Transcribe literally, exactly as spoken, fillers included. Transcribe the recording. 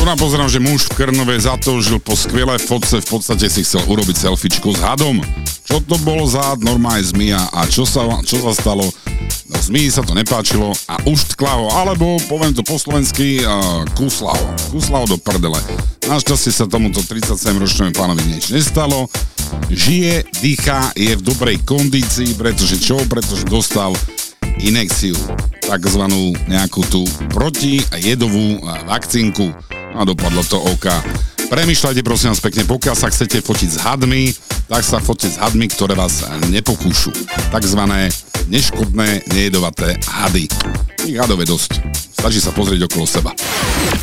Tu nám pozerám, že muž v Krnove zatúžil po skvelé fotce, v podstate si chcel urobiť selfiečko s hadom. Čo to bolo za had? Normálne zmija. A čo sa, čo sa stalo? No, zmiji sa to nepáčilo a uštkla ho, alebo poviem to po slovensky, uh, kusla ho. Kusla ho do prdele. Našťastie sa tomuto tridsaťsedemročnému pánovi nič nestalo. Žije, dýchá, je v dobrej kondícii, pretože čo? Pretože dostal injekciu, takzvanú nejakú tú protijedovú vakcínku a dopadlo to OK. Premýšľajte prosím vás pekne, pokiaľ sa chcete fotiť s hadmi, tak sa fotiť s hadmi, ktoré vás nepokúšu. Takzvané neškodné, nejedovaté hady. Ich hadov je dosť. Stačí sa pozrieť okolo seba.